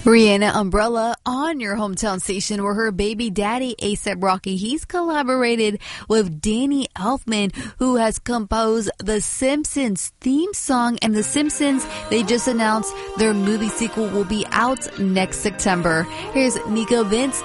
Rihanna Umbrella on your hometown station, where her baby daddy, A$AP Rocky, he's collaborated with Danny Elfman, who has composed the Simpsons theme song. And the Simpsons, they just announced their movie sequel will be out next September. Here's Nico Vince